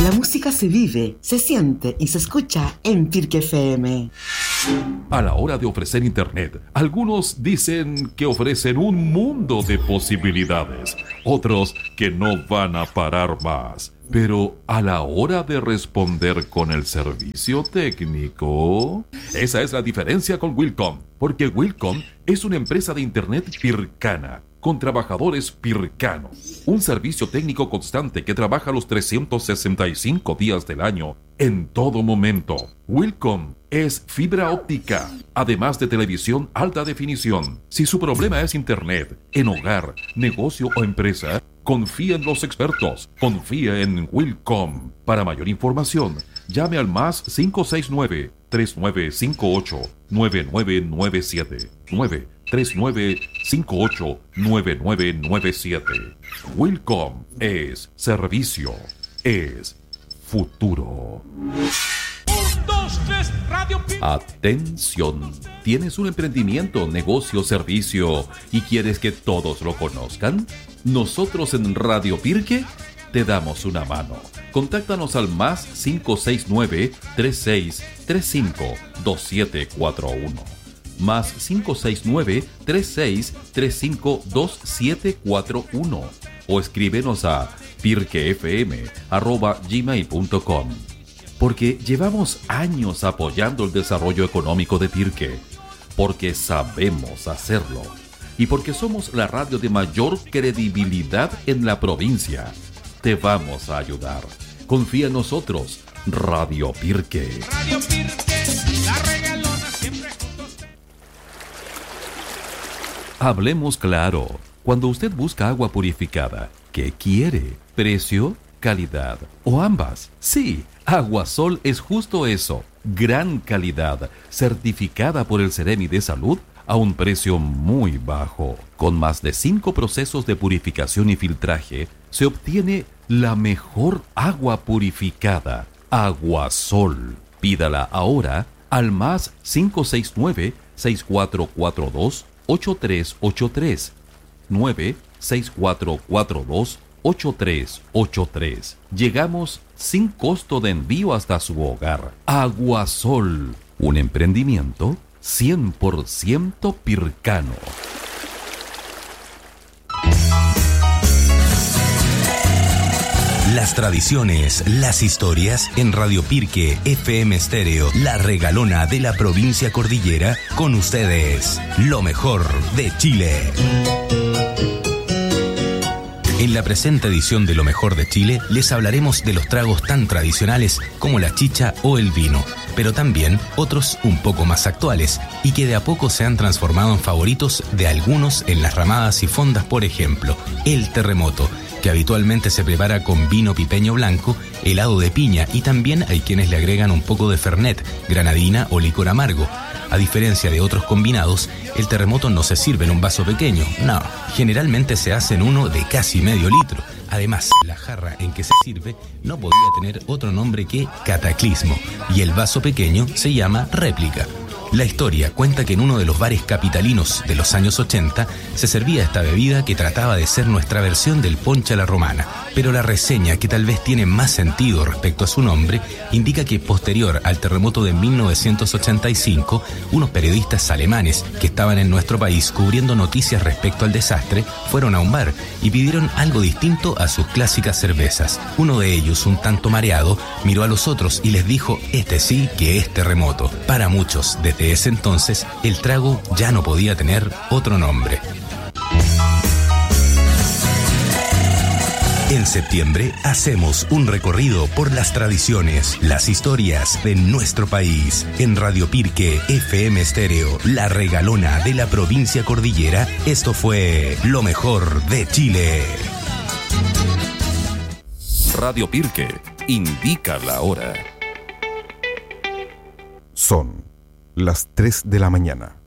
La música se vive, se siente y se escucha en Pirque FM. A la hora de ofrecer internet, algunos dicen que ofrecen un mundo de posibilidades, otros que no van a parar más. Pero a la hora de responder con el servicio técnico, esa es la diferencia con Wilcom, porque Wilcom es una empresa de internet pircana, con trabajadores pircanos. Un servicio técnico constante que trabaja los 365 días del año, en todo momento. Wilcom es fibra óptica, además de televisión alta definición. Si su problema es internet, en hogar, negocio o empresa, confía en los expertos. Confía en Wilcom. Para mayor información, llame al más 569-3958-9997. 3958-9997. Wilcom es servicio, es futuro. Atención, ¿tienes un emprendimiento, negocio, servicio y quieres que todos lo conozcan? Nosotros en Radio Pirque te damos una mano. Contáctanos al más 569-3635-2741. Más 569-3635-2741. O escríbenos a pirquefm@gmail.com. Porque llevamos años apoyando el desarrollo económico de Pirque, porque sabemos hacerlo y porque somos la radio de mayor credibilidad en la provincia. Te vamos a ayudar. Confía en nosotros, Radio Pirque. Radio Pirque, la regalona siempre juntos. Hablemos claro. Cuando usted busca agua purificada, ¿qué quiere? ¿Precio? ¿Calidad? ¿O ambas? Sí, Aguasol es justo eso. Gran calidad, certificada por el Ceremi de Salud a un precio muy bajo. Con más de 5 procesos de purificación y filtraje, se obtiene la mejor agua purificada. Aguasol. Pídala ahora al más 569-6442-8383. 96442-8383. Llegamos sin costo de envío hasta su hogar. Aguasol, un emprendimiento 100% pircano. Las tradiciones, las historias en Radio Pirque FM Estéreo, la regalona de la provincia cordillera, con ustedes, lo mejor de Chile. En la presente edición de Lo Mejor de Chile les hablaremos de los tragos tan tradicionales como la chicha o el vino, pero también otros un poco más actuales y que de a poco se han transformado en favoritos de algunos en las ramadas y fondas, por ejemplo, el terremoto, que habitualmente se prepara con vino pipeño blanco, helado de piña y también hay quienes le agregan un poco de fernet, granadina o licor amargo. A diferencia de otros combinados, el terremoto no se sirve en un vaso pequeño, no, generalmente se hace en uno de casi medio litro. Además, la jarra en que se sirve no podía tener otro nombre que cataclismo y el vaso pequeño se llama réplica. La historia cuenta que en uno de los bares capitalinos de los años 80 se servía esta bebida que trataba de ser nuestra versión del ponche a la romana, pero la reseña, que tal vez tiene más sentido respecto a su nombre, indica que posterior al terremoto de 1985, unos periodistas alemanes que estaban en nuestro país cubriendo noticias respecto al desastre fueron a un bar y pidieron algo distinto a sus clásicas cervezas. Uno de ellos, un tanto mareado, miró a los otros y les dijo: este sí que es terremoto. Para muchos, desde ese entonces, el trago ya no podía tener otro nombre. En septiembre hacemos un recorrido por las tradiciones, las historias de nuestro país. En Radio Pirque FM Estéreo, la regalona de la provincia cordillera, esto fue Lo Mejor de Chile. Radio Pirque indica la hora. Son las 3 de la mañana.